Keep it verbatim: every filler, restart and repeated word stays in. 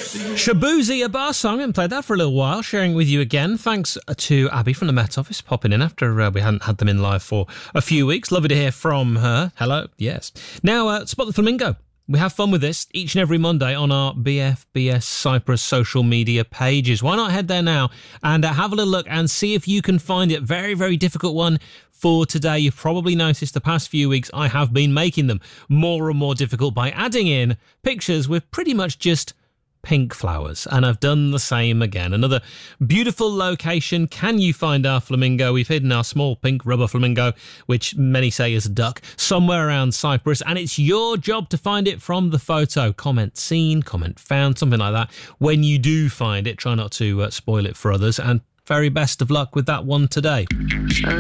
Shabuzi, a bar song, and played that for a little while, sharing with you again. Thanks to Abby from the Met Office popping in after uh, we hadn't had them in live for a few weeks. Lovely to hear from her. Hello, yes. Now, uh, Spot the Flamingo. We have fun with this each and every Monday on our B F B S Cyprus social media pages. Why not head there now and uh, have a little look and see if you can find it. Very, very difficult one for today. You've probably noticed the past few weeks I have been making them more and more difficult by adding in pictures with pretty much just pink flowers, and I've done the same again. Another beautiful location. Can you find our flamingo? We've hidden our small pink rubber flamingo, which many say is a duck, somewhere around Cyprus, and it's your job to find it from the photo. Comment seen, comment found, something like that. When you do find it, try not to uh, spoil it for others, and very best of luck with that one today.